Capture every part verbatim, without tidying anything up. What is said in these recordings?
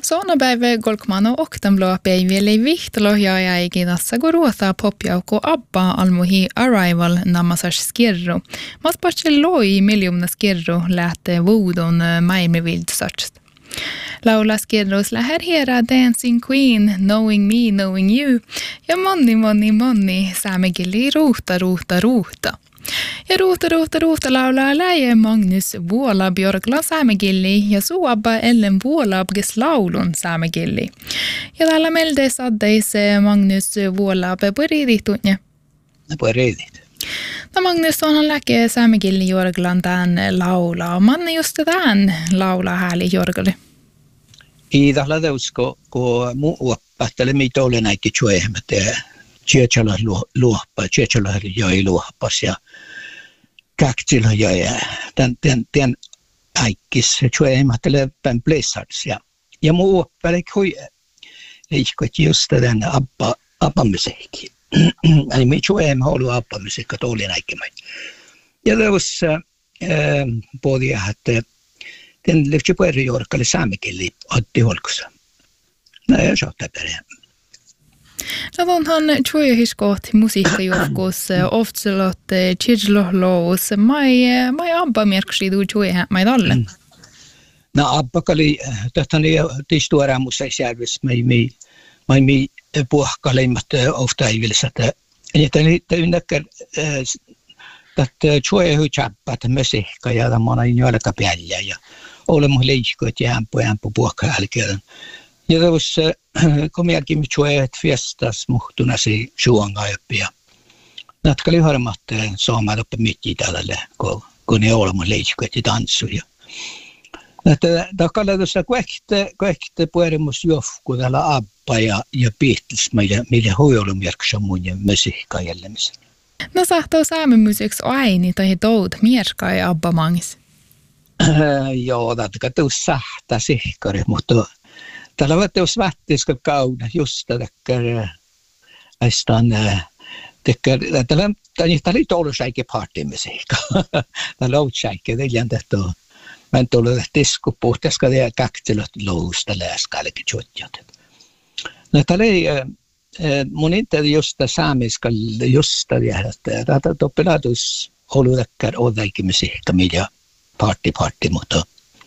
Soona päivä kolkmano oktanblua päiviä vihtalo ja jäikin tässä kun ruotaa popjauko abba almuhi Arrival namasas skirru. Mas patsi loi miljoona skirru lähtee vuodon maailmevildsatsasta. Laula skirrus läher hiera Dancing Queen, Knowing Me, Knowing You ja monni monni monni saamekili ruuhta ruuhta ruuhta. Ja ruuhta ruuhta ruuhta laulaa läjä Magnus Vuolab Jorgla saamekilli ja suabba Ellen Vuolab kes laulun saamekilli. Ja täällä melde saddeis Magnus Vuolab põridit tunne. Põridit. No Magnus onhan läke saamekilli Jorglan tän laulaa. Manne just tän laulaa hääli Jorgali. I tällä teusko, kun muu oppahtele mitä oli näitä tjuehmet ja tjetsala luoppa, tjetsala joi luoppas ja kaktila joi. Tän, tän, tän äikkis tjuehmettele pän blizzards ja, ja muu oppale kui liikot just den abba, abba-musiikki. Eli me tjuehme halu abba-musiikka tuli näikemään. Ja teus äh, pohtia, että den lyfte på Jorkalle saamekilli otti holkussa. No ja saattaa perään. No onhan tjuehiskohti musiikkajuhkus oftselot tjidlohloos. Mai mai abba merksi du tjuehän mai alle. No abba kali tähtani tistuara musaisjärvis mai mi mai mi puhkaleimat ofta ei vilsa että että niitä ynnäkär että tjuehu chappat musiikka ja tamana injoilka päällä ja olemme liikot ja ämpö ämpö puhkaalkeen. Ja tuossa kun minäkin tjuehet fiestas muhtunasi suongaipia. Natkali harmatta saamaan oppe mitti tälle kun kun ne olemme liikot ja tanssuja. Että takalla tuossa kuekte kuekte puerimus jofku tällä abba ja ja Beatles millä millä huilumerksa mun musiikka jällemisen. No sahtoo saamen musiiks aini tai toud mierska ja abba mangis. Joo, tätä tuossa sahta sihkari, mutta tällä on tuossa vähtiskö kauna just täkkär aistan täkkär tällä tällä oli toulusäike partymusiikka. Tällä on säike viljan tätä. Men tuli disco puhtaska ja kaktelot lousta läskalke chotjat. No tällä mun inte just saamiska just det att då pelatus holudakkar odaiki musiikka millä party party mutta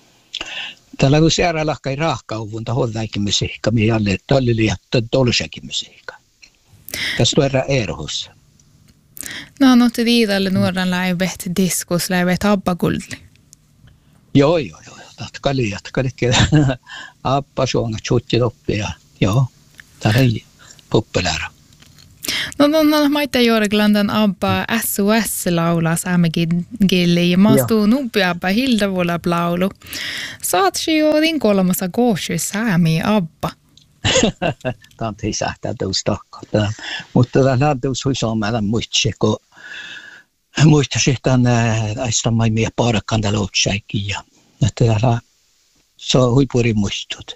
tällä kun siellä lahkai raakauvunta odaiki musiikka millä tälle liittää tolsaki musiikka. Tässä tuoda erhus. No no te viidalle nuoran läivet diskus läivet abbakulli. Joo joo joo. Tatkali jatkali abba suonga chutji doppia. Joo. Tällä populär. No no no maita Jorglandan abba S O S laula saamekilli ja maastuu nubbi abba Hilda Vuolab laulu. Saatsi jo din kolmassa goosy saami abba. Tämä on tisähtää tuossa takkaa. Mutta tällä on tuossa huisaamalla muistse, kun muistasi tämän aistamaan meidän parakkaan tällä otsaikin. Että täällä se on huipuri muistut.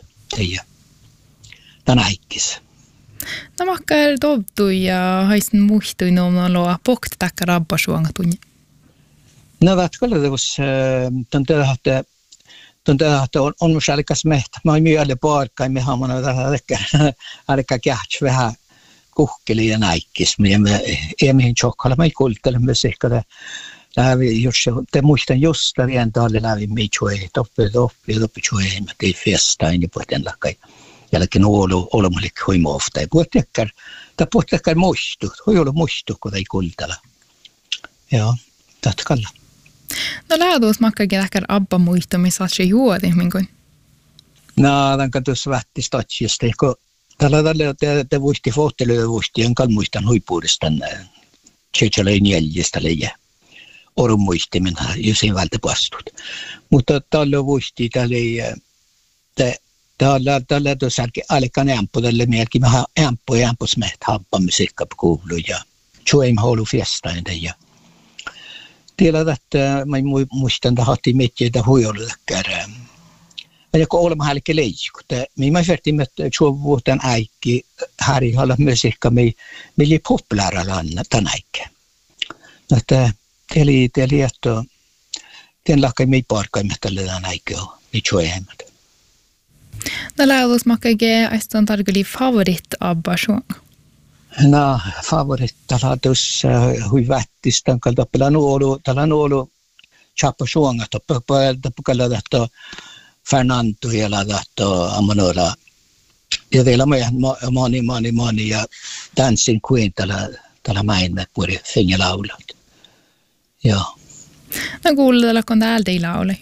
Tämä äikkis. No makkar dobdu ja haisen muistuin omna loa pokta takkar abba suonga tunne. No vatkolla tuossa tuntuu, että tuntuu, että on on musallikas mehtä. Mä oon myölle paarkkai me hamana tällä alkaa kähtsi vähän kuhkeli ja näikkis. Ja mihin tjokkalla mä ei kuultele myös ehkä lävi jos te muistan just rien talle lävi mi choi toppe toppe toppe choi mä tei festain ja puhten lakkai. Jälkeen olo olemalle hoimofta. Puhuttakkar, tai puhuttakkar muistut. Hoi ollut muistut, kun ei kultalla. Joo, tatkalla. No lähdus makkakin äkkär abba muistumissa se juodi, minkoin? No, tämän katsoessa vähti statsista. Kun tällä tällä te, te vuisti fohtelyä vuisti, enkä muistan huipuudestaan tsetsälein jäljistä leijä. Orun muistimin, jos ei vältä vastut. Mutta tällä vuisti tällä te Tällä tällä tuossa alkaa ämpö tälle mielkin vähän ämpö ja ämpös meht habba musiikka kuulu ja tjueim halu fiestain ja tiedät että mä muistan että hatti mitjitä huijollakkäärä ja kun olemme hälke leikut me mä färti med tjuvuutan äikki häri halla musiikka me mili populäära lanna tänäikkä että teli teli että ten lakkai me parkaimme tälle tänäikkä me tjueimmat. No laulus makage aiston targuli favorit abba suang. No, favorittala tuossa hui vättistä, kun tällä nuolu, tällä nuolu chapa suanga, tällä tällä tällä Fernando ja tällä Amanola. Ja teillä on moni, moni, moni ja Dancing Queen tällä tällä mäinmä puoli fingelaulot. Joo. No kuulla, kun täältä ei lauli.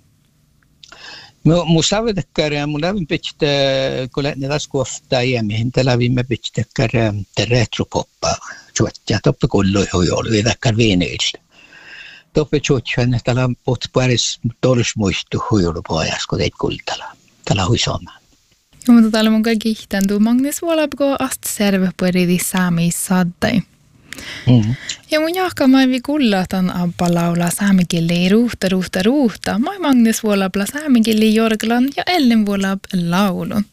Mun saavitekkärä, mun lävin pitää, kun ne taas kohtaa aiemmin, te lävimme pitääkkärä retropoppa, tjuottia, toppi kullui huijolu, viitäkkär viineillä. Toppi tjuottia, täällä on puhutis tollis muistu huijolu pojas, kun teit kultala, täällä huisoma. Joo, mutta täällä mun kaikki ihtantuu, Magnus Vuolapko asti serve puoliti saami saddai. Mm. Ja mun jahka maivi kullatan abba laulaa saamikilli ruuhta, ruuhta, ruuhta. Mai Magnus Vuolapla saamikilli jorglan ja Ellen Vuolap laulun.